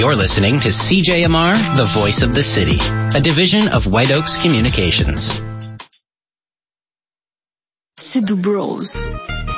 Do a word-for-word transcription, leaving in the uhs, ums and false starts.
You're listening to C J M R, the voice of the city, a division of White Oaks Communications. Sidhu Bros.